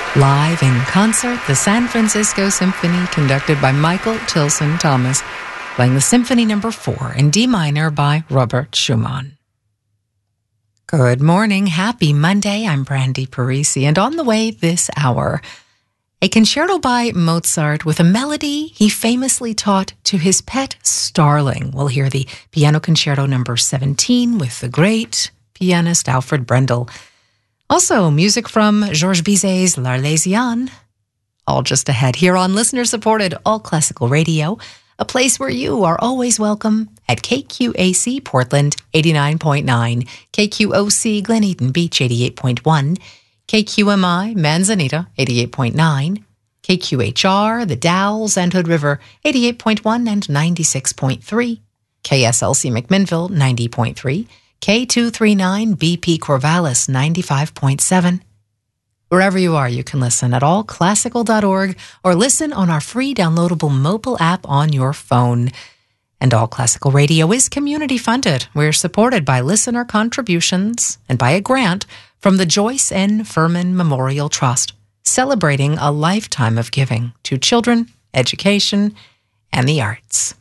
Live in concert, the San Francisco Symphony, conducted by Michael Tilson Thomas, playing the Symphony No. 4 in D minor by Robert Schumann. Good morning, happy Monday. I'm Brandy Parisi, and on the way this hour, a concerto by Mozart with a melody he famously taught to his pet starling. We'll hear the Piano Concerto No. 17 with the great pianist Alfred Brendel. Also, music from Georges Bizet's L'Arlésienne. All just ahead here on listener-supported All Classical Radio, a place where you are always welcome at KQAC Portland 89.9, KQOC Glen Eden Beach 88.1, KQMI Manzanita 88.9, KQHR The Dalles and Hood River 88.1 and 96.3, KSLC McMinnville 90.3, K239 BP Corvallis 95.7. Wherever you are, you can listen at allclassical.org or listen on our free downloadable mobile app on your phone. And All Classical Radio is community funded. We're supported by listener contributions and by a grant from the Joyce N. Furman Memorial Trust, celebrating a lifetime of giving to children, education, and the arts.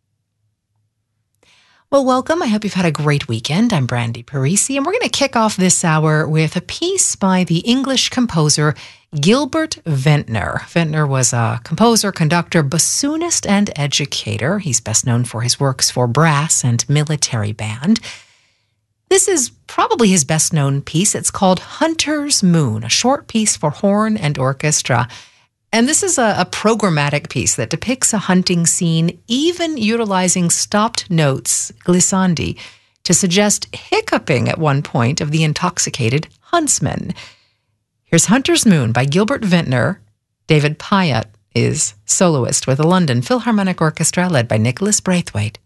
Well, welcome. I hope you've had a great weekend. I'm Brandy Parisi, and we're going to kick off this hour with a piece by the English composer Gilbert Ventnor. Ventnor was a composer, conductor, bassoonist, and educator. He's best known for his works for brass and military band. This is probably his best-known piece. It's called Hunter's Moon, a short piece for horn and orchestra. And this is a programmatic piece that depicts a hunting scene, even utilizing stopped notes, glissandi, to suggest hiccuping at one point of the intoxicated huntsman. Here's Hunter's Moon by Gilbert Ventnor. David Pyatt is soloist with the London Philharmonic Orchestra led by Nicholas Braithwaite.